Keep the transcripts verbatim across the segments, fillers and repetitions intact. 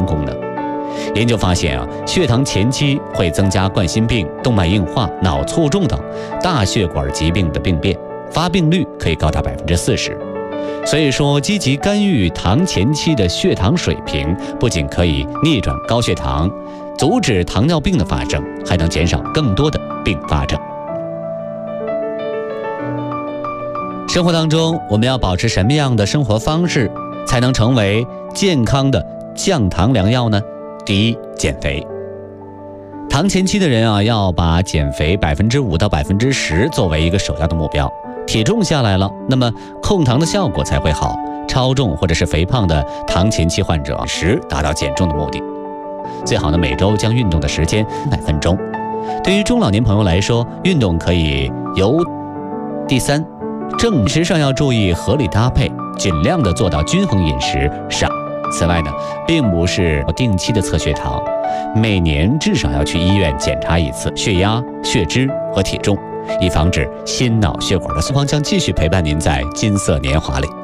糖功能。研究发现啊，血糖前期会增加冠心病、动脉硬化、脑卒中等大血管疾病的病变，发病率可以高达百分之四十。所以说，积极干预糖前期的血糖水平，不仅可以逆转高血糖，阻止糖尿病的发生，还能减少更多的并发症。生活当中，我们要保持什么样的生活方式，才能成为健康的降糖良药呢？第一，减肥。糖前期的人啊，要把减肥百分之五到百分之十作为一个首要的目标。体重下来了，那么控糖的效果才会好。超重或者是肥胖的糖前期患者时达到减重的目的。最好呢，每周将运动的时间三百分钟。对于中老年朋友来说，运动可以由。第三，正食上要注意合理搭配，尽量的做到均衡饮食上。此外呢，并不是定期的测血糖，每年至少要去医院检查一次血压、血脂和体重，以防止心脑血管的损伤。将继续陪伴您在金色年华里。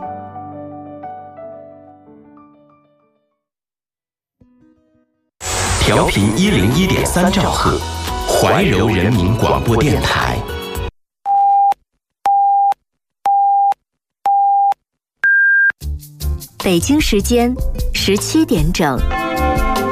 调频一零一点三兆赫，怀柔人民广播电台。 北京时间十七点整。